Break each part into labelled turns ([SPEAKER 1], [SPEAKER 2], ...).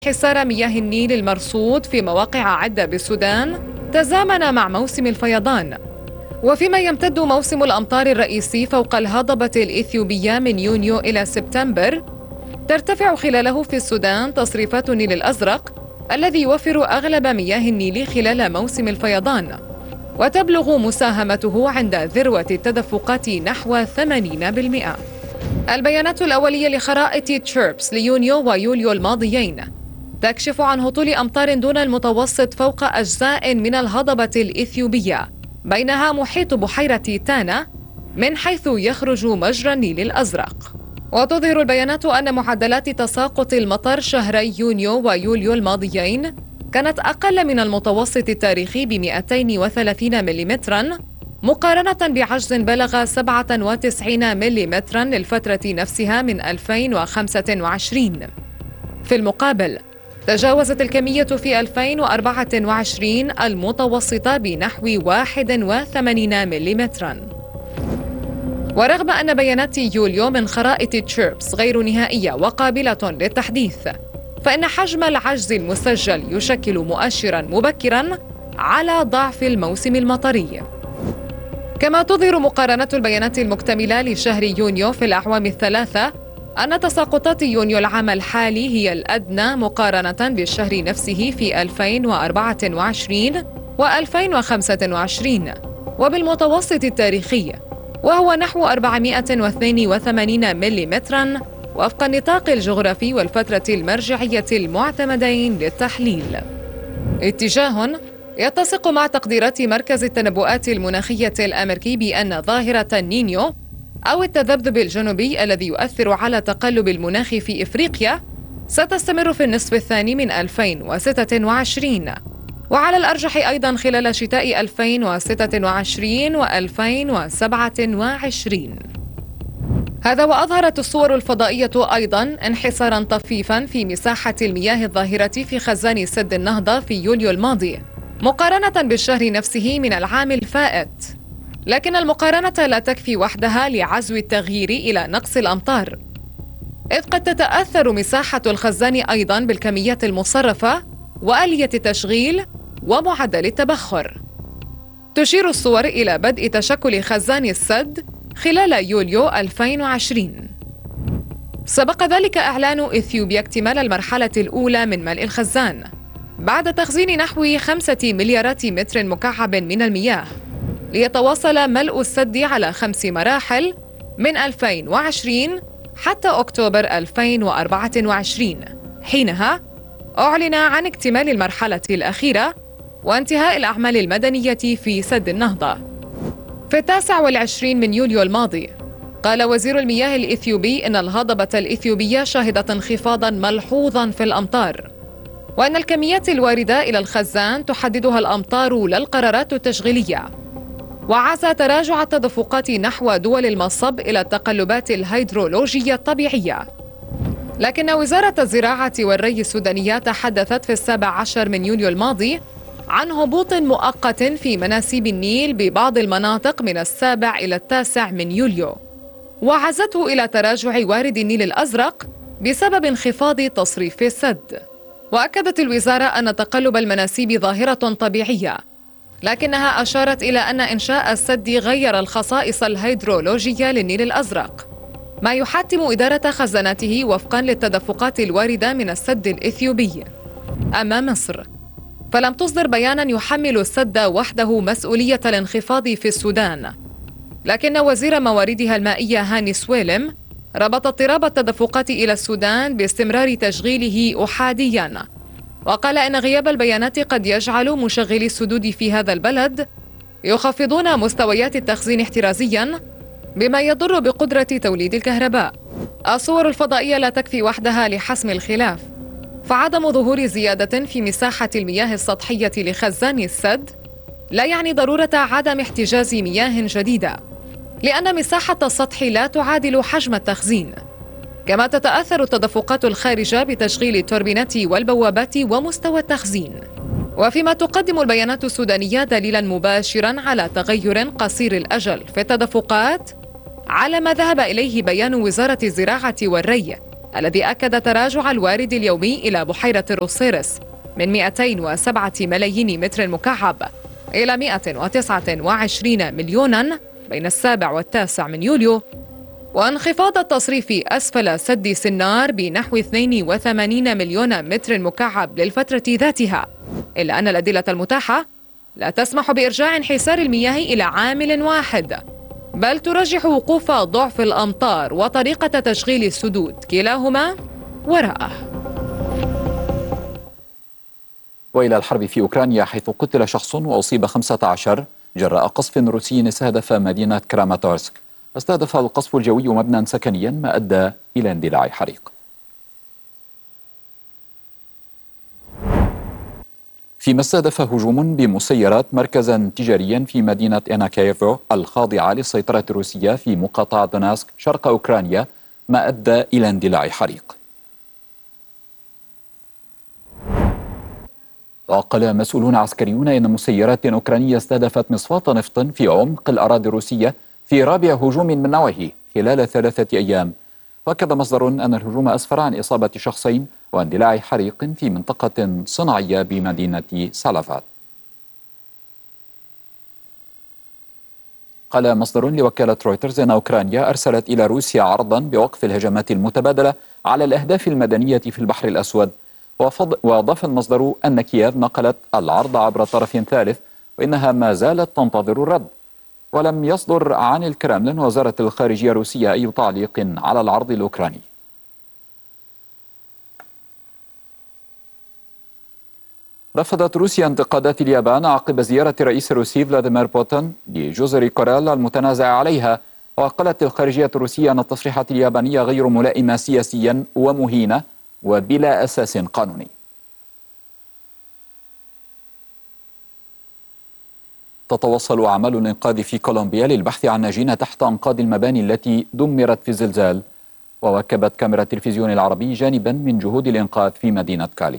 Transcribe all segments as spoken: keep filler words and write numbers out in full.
[SPEAKER 1] انحسار مياه النيل المرصود في مواقع عدة بالسودان تزامن مع موسم الفيضان، وفيما يمتد موسم الأمطار الرئيسي فوق الهضبة الإثيوبية من يونيو إلى سبتمبر، ترتفع خلاله في السودان تصريفات النيل الأزرق الذي يوفر أغلب مياه النيل خلال موسم الفيضان، وتبلغ مساهمته عند ذروة التدفقات نحو ثمانين بالمئة. البيانات الأولية لخرائط تشيربس ليونيو ويوليو الماضيين تكشف عن هطول أمطار دون المتوسط فوق أجزاء من الهضبة الإثيوبية، بينها محيط بحيرة تانا من حيث يخرج مجرى النيل الأزرق. وتظهر البيانات أن معدلات تساقط المطر شهري يونيو ويوليو الماضيين كانت أقل من المتوسط التاريخي ب مئتين وثلاثين مليمتراً، مقارنة بعجز بلغ سبعة وتسعين مليمتراً للفترة نفسها من ألفين وخمسة وعشرين. في المقابل، تجاوزت الكمية في ألفين وأربعة وعشرين المتوسطة بنحو واحد وثمانين مليمتراً. ورغم أن بيانات يوليو من خرائط تشيربس غير نهائية وقابلة للتحديث، فإن حجم العجز المسجل يشكل مؤشراً مبكراً على ضعف الموسم المطري. كما تظهر مقارنة البيانات المكتملة لشهر يونيو في الأعوام الثلاثة أن تساقطات يونيو العام الحالي هي الأدنى مقارنة بالشهر نفسه في ألفين وأربعة وعشرين وألفين وخمسة وعشرين وبالمتوسط التاريخي، وهو نحو أربعمئة واثنين وثمانين مليمتراً وفق النطاق الجغرافي والفترة المرجعية المعتمدين للتحليل. اتجاه يتسق مع تقديرات مركز التنبؤات المناخية الأمريكي بأن ظاهرة النينيو أو التذبذب الجنوبي الذي يؤثر على تقلب المناخ في إفريقيا ستستمر في النصف الثاني من ألفين وستة وعشرين، وعلى الأرجح أيضاً خلال شتاء ألفين وستة وعشرين وألفين وسبعة وعشرين. هذا وأظهرت الصور الفضائية أيضاً انحساراً طفيفاً في مساحة المياه الظاهرة في خزان سد النهضة في يوليو الماضي مقارنة بالشهر نفسه من العام الفائت، لكن المقارنة لا تكفي وحدها لعزو التغيير إلى نقص الأمطار، إذ قد تتأثر مساحة الخزان أيضاً بالكميات المصرفة وآلية التشغيل ومعدل التبخر. تشير الصور إلى بدء تشكل خزان السد خلال يوليو ألفين وعشرين. سبق ذلك إعلان إثيوبيا اكتمال المرحلة الأولى من ملء الخزان بعد تخزين نحو خمسة مليارات متر مكعب من المياه، ليتواصل ملء السد على خمس مراحل من ألفين وعشرين حتى أكتوبر ألفين وأربعة وعشرين، حينها أعلن عن اكتمال المرحلة الأخيرة وانتهاء الأعمال المدنية في سد النهضة. في التاسع والعشرين من يوليو الماضي قال وزير المياه الإثيوبي إن الهضبة الإثيوبية شهدت انخفاضاً ملحوظاً في الأمطار، وأن الكميات الواردة إلى الخزان تحددها الأمطار لا القرارات التشغيلية، وعزى تراجع التدفقات نحو دول المصب إلى التقلبات الهيدرولوجية الطبيعية. لكن وزارة الزراعة والري السودانية تحدثت في السابع عشر من يونيو الماضي عن هبوط مؤقت في مناسيب النيل ببعض المناطق من السابع إلى التاسع من يوليو، وعزته إلى تراجع وارد النيل الأزرق بسبب انخفاض تصريف السد. وأكدت الوزارة أن تقلب المناسيب ظاهرة طبيعية، لكنها أشارت إلى أن إنشاء السد غير الخصائص الهيدرولوجية للنيل الأزرق، ما يحتم إدارة خزاناته وفقاً للتدفقات الواردة من السد الإثيوبي. أما مصر فلم تصدر بياناً يحمل السد وحده مسؤولية الانخفاض في السودان، لكن وزير مواردها المائية هاني سويلم ربط اضطراب التدفقات إلى السودان باستمرار تشغيله أحادياً، وقال إن غياب البيانات قد يجعل مشغلي السدود في هذا البلد يخفضون مستويات التخزين احترازياً، بما يضر بقدرة توليد الكهرباء. الصور الفضائية لا تكفي وحدها لحسم الخلاف، فعدم ظهور زيادة في مساحة المياه السطحية لخزان السد لا يعني ضرورة عدم احتجاز مياه جديدة، لأن مساحة السطح لا تعادل حجم التخزين. كما تتأثر التدفقات الخارجة بتشغيل التوربينات والبوابات ومستوى التخزين. وفيما تقدم البيانات السودانية دليلاً مباشراً على تغير قصير الأجل في التدفقات على ما ذهب إليه بيان وزارة الزراعة والري الذي أكد تراجع الوارد اليومي إلى بحيرة الروسيرس من مئتين وسبعة ملايين متر مكعب إلى مئة وتسعة وعشرين مليوناً بين السابع والتاسع من يوليو، وانخفاض التصريف أسفل سد سنار بنحو اثنين وثمانين مليون متر مكعب للفترة ذاتها، إلا أن الأدلة المتاحة لا تسمح بإرجاع انحسار المياه إلى عامل واحد، بل ترجح وقوف ضعف الأمطار وطريقة تشغيل السدود كلاهما وراءه.
[SPEAKER 2] وإلى الحرب في أوكرانيا، حيث قتل شخص وأصيب خمسة عشر جراء قصف روسي استهدف مدينة كراماتورسك. استهدف القصف الجوي مبنى سكنيا ما أدى إلى اندلاع حريق. فيما استهدف هجوم بمسيرات مركزا تجاريا في مدينة إناكييفو الخاضعة للسيطرة الروسية في مقاطعة دوناسك شرق أوكرانيا ما أدى إلى اندلاع حريق. وقال مسؤولون عسكريون إن مسيرات أوكرانية استهدفت مصفاة نفط في عمق الأراضي الروسية في رابع هجوم من نوعه خلال ثلاثة أيام. وأكد مصدر أن الهجوم أسفر عن إصابة شخصين واندلاع حريق في منطقة صناعية بمدينة سالافات. قال مصدر لوكالة رويترز أن أوكرانيا أرسلت إلى روسيا عرضا بوقف الهجمات المتبادلة على الأهداف المدنية في البحر الأسود. وأضاف المصدر أن كييف نقلت العرض عبر طرف ثالث وإنها ما زالت تنتظر الرد. ولم يصدر عن الكرملين وزارة الخارجية الروسية أي تعليق على العرض الأوكراني. رفضت روسيا انتقادات اليابان عقب زيارة الرئيس الروسي فلاديمير بوتين لجزر كوريل المتنازع عليها. وقالت الخارجية الروسية أن التصريحات اليابانية غير ملائمة سياسيا ومهينة وبلا أساس قانوني. تتواصل أعمال الإنقاذ في كولومبيا للبحث عن ناجين تحت أنقاض المباني التي دمرت في الزلزال. وواكبت كاميرا التلفزيون العربي جانبا من جهود الإنقاذ في مدينة كالي.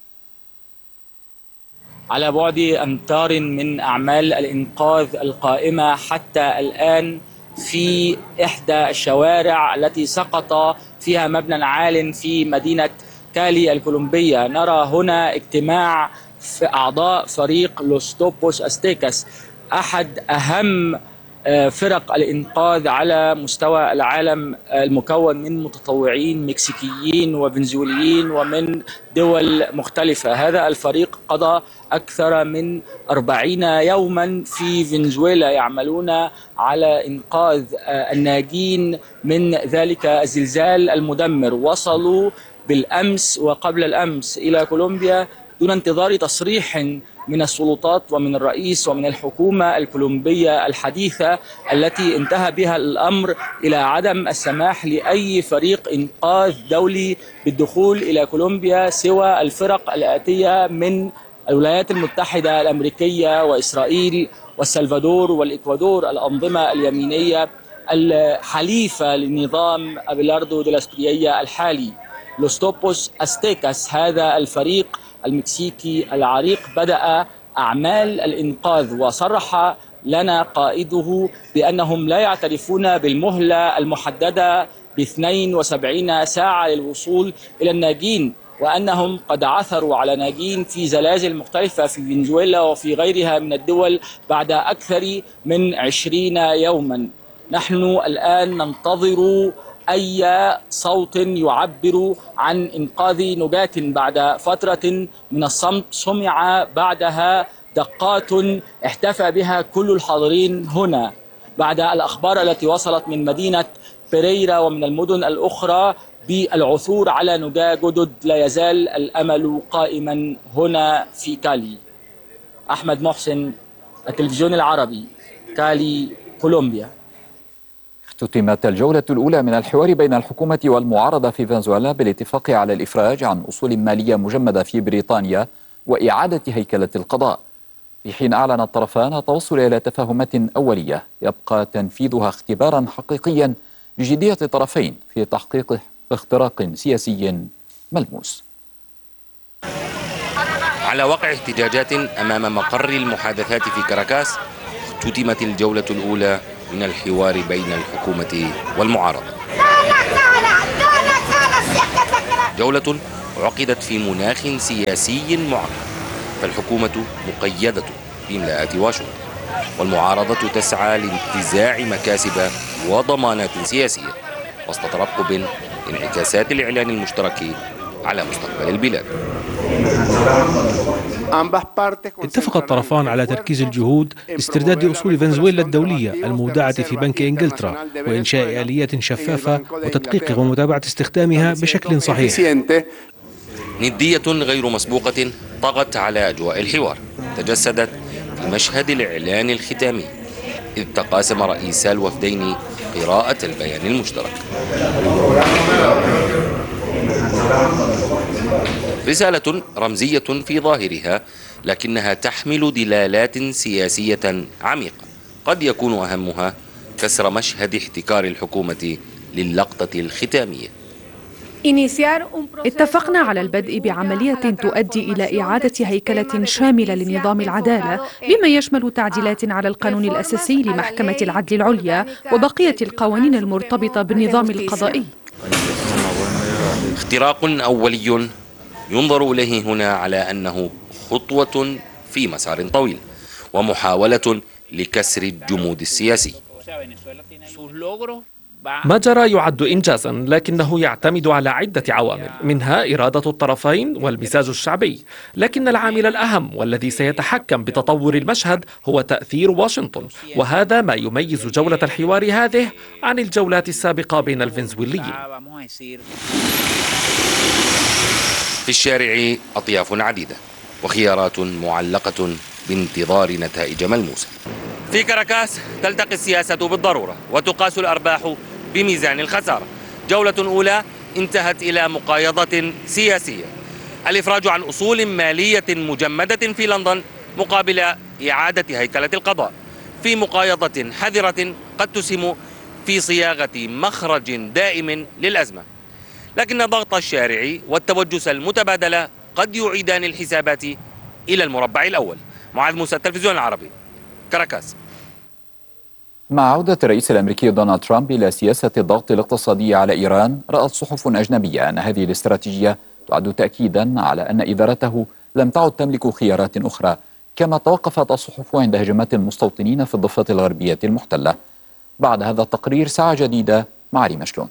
[SPEAKER 3] على بعد أمتار من أعمال الإنقاذ القائمة حتى الآن في إحدى الشوارع التي سقط فيها مبنى عال في مدينة كالي الكولومبية، نرى هنا اجتماع في أعضاء فريق لوس توبوس أستيكاس، أحد أهم فرق الإنقاذ على مستوى العالم، المكون من متطوعين مكسيكيين وفنزويليين ومن دول مختلفة. هذا الفريق قضى أكثر من أربعين يوما في فنزويلا يعملون على إنقاذ الناجين من ذلك الزلزال المدمر. وصلوا بالأمس وقبل الأمس إلى كولومبيا دون انتظار تصريح من السلطات ومن الرئيس ومن الحكومة الكولومبية الحديثة التي انتهى بها الأمر إلى عدم السماح لأي فريق إنقاذ دولي بالدخول إلى كولومبيا سوى الفرق الآتية من الولايات المتحدة الأمريكية وإسرائيل والسلفادور والإكوادور، الأنظمة اليمينية الحليفة لنظام أبيلاردو دي لا اسبريا الحالي. لوس توبوس أستيكاس هذا الفريق المكسيكي العريق بدأ أعمال الإنقاذ، وصرح لنا قائده بأنهم لا يعترفون بالمهلة المحددة ب اثنتين وسبعين ساعة للوصول إلى الناجين، وأنهم قد عثروا على ناجين في زلازل مختلفة في فنزويلا وفي غيرها من الدول بعد أكثر من عشرين يوما. نحن الآن ننتظر أي صوت يعبر عن إنقاذ نجاة بعد فترة من الصمت سمع بعدها دقات احتفى بها كل الحاضرين هنا بعد الأخبار التي وصلت من مدينة بيريرا ومن المدن الأخرى بالعثور على نجاة جدد. لا يزال الأمل قائما هنا في كالي. أحمد محسن، التلفزيون العربي، كالي، كولومبيا.
[SPEAKER 2] اختتمت الجولة الأولى من الحوار بين الحكومة والمعارضة في فنزويلا بالاتفاق على الإفراج عن أصول مالية مجمدة في بريطانيا وإعادة هيكلة القضاء، في حين أعلن الطرفان التوصل إلى تفاهمات أولية يبقى تنفيذها اختبارا حقيقيا لجدية الطرفين في تحقيق اختراق سياسي ملموس.
[SPEAKER 4] على وقع احتجاجات أمام مقر المحادثات في كاراكاس، اختتمت الجولة الأولى من الحوار بين الحكومة والمعارضة. جولة عقدت في مناخ سياسي معقد، فالحكومة مقيدة بإملاءات واشنطن، والمعارضة تسعى لانتزاع مكاسب وضمانات سياسية وسط ترقب انعكاسات الإعلان المشترك على مستقبل البلاد.
[SPEAKER 5] اتفق الطرفان على تركيز الجهود لاسترداد أصول فنزويلا الدولية المودعة في بنك إنجلترا وإنشاء آليات شفافة وتدقيق ومتابعة استخدامها بشكل صحيح.
[SPEAKER 4] ندية غير مسبوقة طغت على أجواء الحوار، تجسدت في مشهد الإعلان الختامي إذ تقاسم رئيسا الوفدين قراءة البيان المشترك. رسالة رمزية في ظاهرها، لكنها تحمل دلالات سياسية عميقة قد يكون أهمها كسر مشهد احتكار الحكومة للقطة الختامية.
[SPEAKER 6] اتفقنا على البدء بعملية تؤدي إلى إعادة هيكلة شاملة لنظام العدالة بما يشمل تعديلات على القانون الأساسي لمحكمة العدل العليا وبقية القوانين المرتبطة بالنظام القضائي.
[SPEAKER 4] اختراق أولي ينظر إليه هنا على أنه خطوة في مسار طويل ومحاولة لكسر الجمود السياسي.
[SPEAKER 7] ما جرى يعد إنجازا، لكنه يعتمد على عدة عوامل، منها إرادة الطرفين والمزاج الشعبي، لكن العامل الأهم والذي سيتحكم بتطور المشهد هو تأثير واشنطن، وهذا ما يميز جولة الحوار هذه عن الجولات السابقة بين الفنزويليين.
[SPEAKER 4] في الشارع أطياف عديدة وخيارات معلقة بانتظار نتائج ملموسة. في كاراكاس تلتقي السياسة بالضرورة وتقاس الأرباح بميزان الخسارة. جولة أولى انتهت إلى مقايضة سياسية، الإفراج عن أصول مالية مجمدة في لندن مقابل إعادة هيكلة القضاء، في مقايضة حذرة قد تسهم في صياغة مخرج دائم للأزمة. لكن ضغط الشارع والتوجس المتبادل قد يعيدان الحسابات إلى المربع الأول. معاذ موسى، التلفزيون العربي، كاراكاس.
[SPEAKER 2] مع عودة الرئيس الأمريكي دونالد ترامب إلى سياسة الضغط الاقتصادي على إيران، رأت صحف أجنبية أن هذه الاستراتيجية تعد تأكيدا على أن إدارته لم تعد تملك خيارات أخرى، كما توقفت الصحف عند هجمات المستوطنين في الضفة الغربية المحتلة. بعد هذا التقرير ساعة جديدة مع ريما شلون.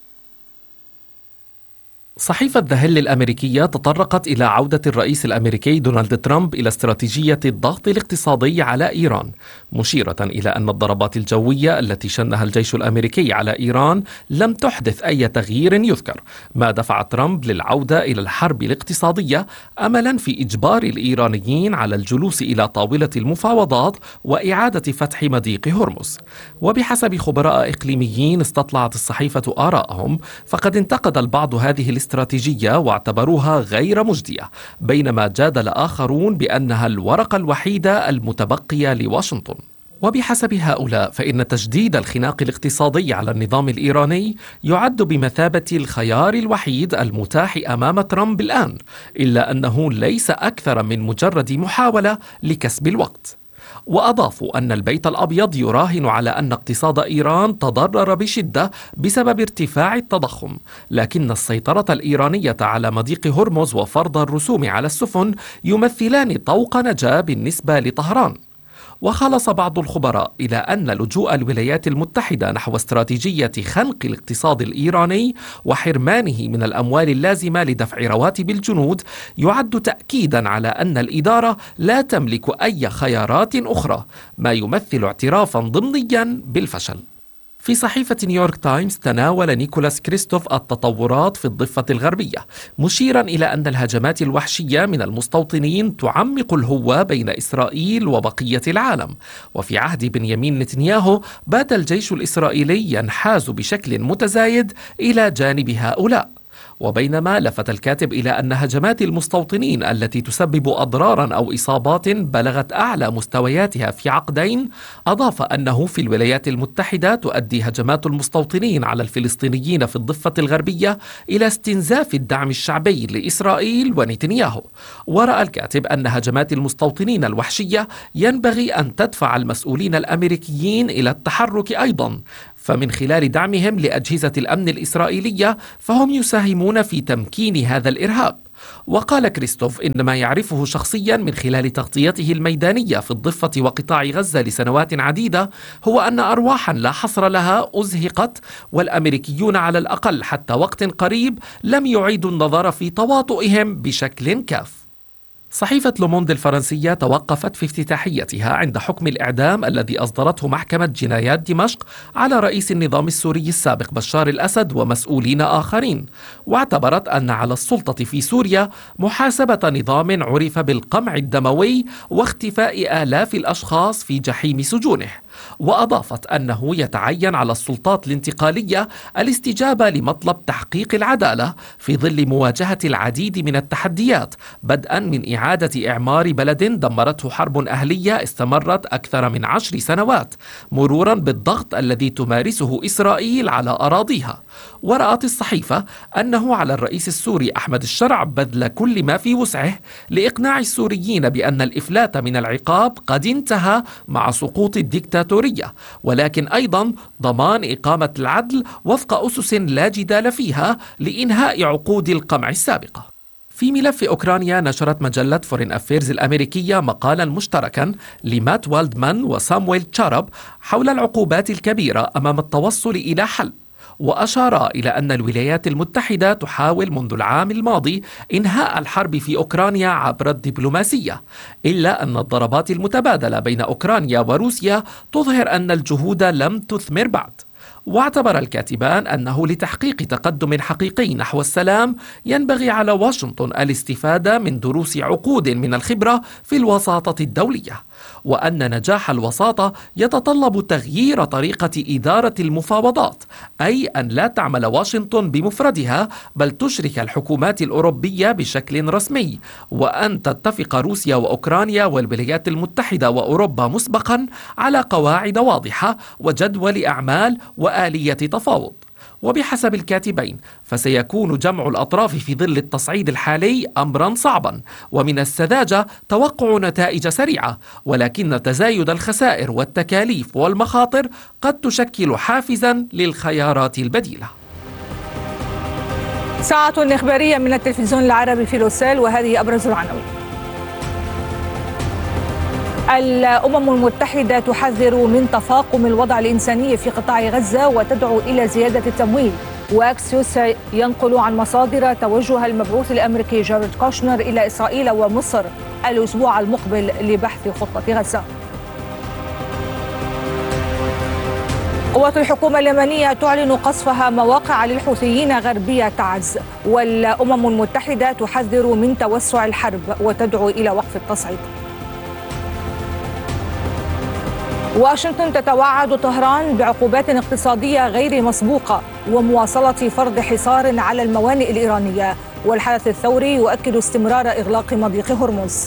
[SPEAKER 7] صحيفة ذا هيل الأمريكية تطرقت إلى عودة الرئيس الأمريكي دونالد ترامب إلى استراتيجية الضغط الاقتصادي على إيران، مشيرة إلى أن الضربات الجوية التي شنها الجيش الأمريكي على إيران لم تحدث أي تغيير يذكر، ما دفع ترامب للعودة إلى الحرب الاقتصادية أملا في إجبار الإيرانيين على الجلوس إلى طاولة المفاوضات وإعادة فتح مضيق هرمز. وبحسب خبراء إقليميين استطلعت الصحيفة آراءهم، فقد انتقد البعض هذه الاستراتيجية واعتبروها غير مجدية، بينما جادل آخرون بأنها الورقة الوحيدة المتبقية لواشنطن. وبحسب هؤلاء فإن تجديد الخناق الاقتصادي على النظام الإيراني يعد بمثابة الخيار الوحيد المتاح أمام ترامب الآن، إلا أنه ليس أكثر من مجرد محاولة لكسب الوقت. وأضافوا أن البيت الأبيض يراهن على أن اقتصاد إيران تضرر بشدة بسبب ارتفاع التضخم، لكن السيطرة الإيرانية على مضيق هرمز وفرض الرسوم على السفن يمثلان طوق نجاة بالنسبة لطهران. وخلص بعض الخبراء إلى أن لجوء الولايات المتحدة نحو استراتيجية خنق الاقتصاد الإيراني وحرمانه من الأموال اللازمة لدفع رواتب الجنود يعد تأكيدا على أن الإدارة لا تملك أي خيارات أخرى، ما يمثل اعترافا ضمنيا بالفشل. في صحيفة نيويورك تايمز تناول نيكولاس كريستوف التطورات في الضفة الغربية، مشيرا إلى أن الهجمات الوحشية من المستوطنين تعمق الهوة بين إسرائيل وبقية العالم. وفي عهد بنيامين نتنياهو بات الجيش الإسرائيلي ينحاز بشكل متزايد إلى جانب هؤلاء. وبينما لفت الكاتب إلى أن هجمات المستوطنين التي تسبب أضرارا أو إصابات بلغت أعلى مستوياتها في عقدين، أضاف أنه في الولايات المتحدة تؤدي هجمات المستوطنين على الفلسطينيين في الضفة الغربية إلى استنزاف الدعم الشعبي لإسرائيل ونتنياهو. ورأى الكاتب أن هجمات المستوطنين الوحشية ينبغي أن تدفع المسؤولين الأمريكيين إلى التحرك أيضا، فمن خلال دعمهم لأجهزة الأمن الإسرائيلية فهم يساهمون في تمكين هذا الإرهاب. وقال كريستوف إن ما يعرفه شخصيا من خلال تغطيته الميدانية في الضفة وقطاع غزة لسنوات عديدة هو أن أرواحا لا حصر لها أزهقت، والأمريكيون على الأقل حتى وقت قريب لم يعيدوا النظر في تواطؤهم بشكل كاف. صحيفة لوموند الفرنسية توقفت في افتتاحيتها عند حكم الإعدام الذي أصدرته محكمة جنايات دمشق على رئيس النظام السوري السابق بشار الأسد ومسؤولين آخرين، واعتبرت أن على السلطة في سوريا محاسبة نظام عرف بالقمع الدموي واختفاء آلاف الأشخاص في جحيم سجونه. وأضافت أنه يتعين على السلطات الانتقالية الاستجابة لمطلب تحقيق العدالة في ظل مواجهة العديد من التحديات، بدءا من إعادة إعمار بلد دمرته حرب أهلية استمرت أكثر من عشر سنوات، مرورا بالضغط الذي تمارسه إسرائيل على أراضيها. ورأت الصحيفة أنه على الرئيس السوري أحمد الشرع بذل كل ما في وسعه لإقناع السوريين بأن الإفلات من العقاب قد انتهى مع سقوط الديكتاتورية، ولكن أيضا ضمان إقامة العدل وفق أسس لا جدال فيها لإنهاء عقود القمع السابقة. في ملف أوكرانيا نشرت مجلة فورين أفيرز الأمريكية مقالا مشتركا لمات والدمان وسامويل تشارب حول العقوبات الكبيرة أمام التوصل إلى حل، وأشار إلى أن الولايات المتحدة تحاول منذ العام الماضي إنهاء الحرب في أوكرانيا عبر الدبلوماسية، إلا أن الضربات المتبادلة بين أوكرانيا وروسيا تظهر أن الجهود لم تثمر بعد. واعتبر الكاتبان أنه لتحقيق تقدم حقيقي نحو السلام ينبغي على واشنطن الاستفادة من دروس عقود من الخبرة في الوساطة الدولية، وأن نجاح الوساطة يتطلب تغيير طريقة إدارة المفاوضات، أي أن لا تعمل واشنطن بمفردها بل تشرك الحكومات الأوروبية بشكل رسمي، وأن تتفق روسيا وأوكرانيا والولايات المتحدة وأوروبا مسبقا على قواعد واضحة وجدول أعمال وآلية تفاوض. وبحسب الكاتبين فسيكون جمع الأطراف في ظل التصعيد الحالي أمرا صعبا، ومن السذاجة توقع نتائج سريعة، ولكن تزايد الخسائر والتكاليف والمخاطر قد تشكل حافزا للخيارات البديلة.
[SPEAKER 8] ساعة إخبارية من التلفزيون العربي في لوسيل، وهذه أبرز العناوين. الأمم المتحدة تحذر من تفاقم الوضع الإنساني في قطاع غزة وتدعو إلى زيادة التمويل. وأكسيوس ينقل عن مصادر توجه المبعوث الأمريكي جاريد كوشنر إلى إسرائيل ومصر الأسبوع المقبل لبحث خطة غزة. قوات الحكومة اليمنية تعلن قصفها مواقع للحوثيين غربية تعز. والأمم المتحدة تحذر من توسع الحرب وتدعو إلى وقف التصعيد. واشنطن تتوعد طهران بعقوبات اقتصادية غير مسبوقة ومواصلة فرض حصار على الموانئ الإيرانية. والحدث الثوري يؤكد استمرار إغلاق مضيق هرمز.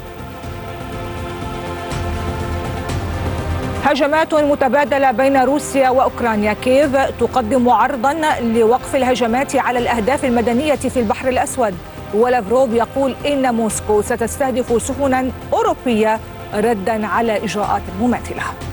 [SPEAKER 8] هجمات متبادلة بين روسيا وأوكرانيا. كييف تقدم عرضا لوقف الهجمات على الأهداف المدنية في البحر الأسود. ولافروف يقول إن موسكو ستستهدف سفنا أوروبية ردا على إجراءات مماثلة.